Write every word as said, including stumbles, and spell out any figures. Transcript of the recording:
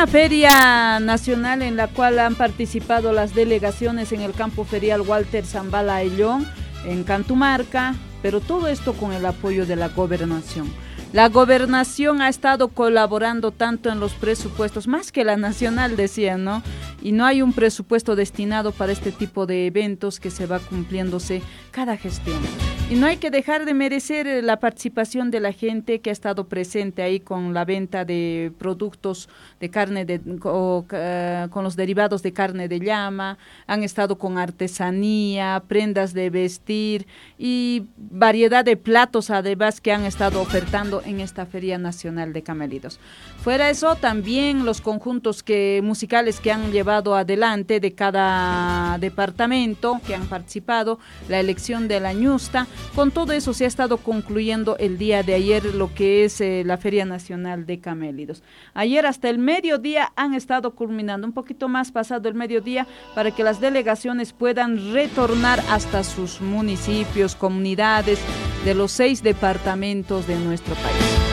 Una feria nacional en la cual han participado las delegaciones en el campo ferial Walter Zambala Ayllón, en Cantumarca, pero todo esto con el apoyo de la gobernación. La gobernación ha estado colaborando tanto en los presupuestos, más que la nacional decían, ¿no? Y no hay un presupuesto destinado para este tipo de eventos que se va cumpliéndose cada gestión. Y no hay que dejar de merecer la participación de la gente que ha estado presente ahí con la venta de productos de carne, de, o, uh, con los derivados de carne de llama, han estado con artesanía, prendas de vestir y variedad de platos además que han estado ofertando en esta Feria Nacional de Camélidos. Fuera eso, también los conjuntos que, musicales que han llevado adelante de cada departamento que han participado, la elección de la ñusta. Con todo eso se ha estado concluyendo el día de ayer lo que es eh, la Feria Nacional de Camélidos. Ayer hasta el mediodía han estado culminando, un poquito más pasado el mediodía, para que las delegaciones puedan retornar hasta sus municipios, comunidades de los seis departamentos de nuestro país.